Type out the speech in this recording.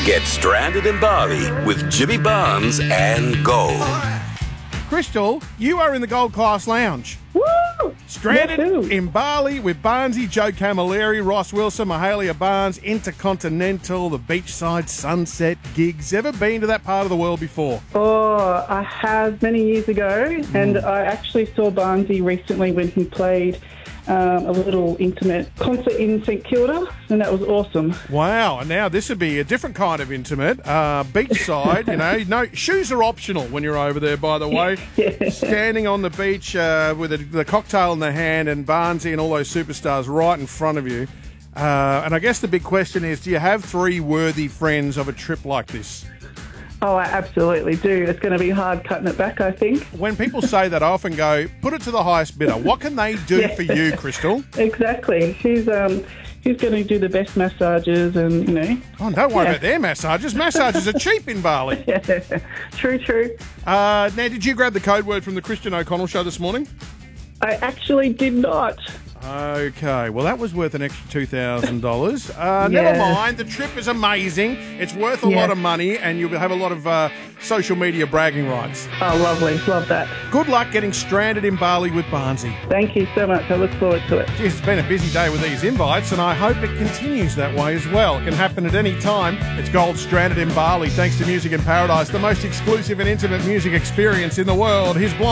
Get stranded in Bali with Jimmy Barnes and Gold. Crystal, you are in the Gold Class Lounge. Woo! Stranded Yahoo! in Bali with Barnesy, Joe Camilleri, Ross Wilson, Mahalia Barnes, Intercontinental, the beachside sunset gigs. Ever been to that part of the world before? Oh, I have many years ago, and I actually saw Barnesy recently when he played a little intimate concert in St Kilda, and that was awesome. Wow, and now this would be a different kind of intimate. Beachside, no shoes are optional when you're over there, by the way. Yeah. Standing on the beach with the cocktail in the hand and Barnesy and all those superstars right in front of you. And I guess the big question is, do you have three worthy friends of a trip like this? Oh, I absolutely do. It's going to be hard cutting it back, I think. When people say that, I often go, put it to the highest bidder. What can they do for you, Crystal? Exactly. He's going to do the best massages and, Oh, don't worry about their massages. Massages are cheap in Bali. Yeah. True. Now, did you grab the code word from the Christian O'Connell show this morning? I actually did not. Okay, well, that was worth an extra $2,000. Never mind, the trip is amazing. It's worth a lot of money, and you'll have a lot of social media bragging rights. Oh, lovely. Love that. Good luck getting stranded in Bali with Barnesy. Thank you so much. I look forward to it. Jeez, it's been a busy day with these invites, and I hope it continues that way as well. It can happen at any time. It's Gold stranded in Bali, thanks to Music in Paradise, the most exclusive and intimate music experience in the world. Here's Blind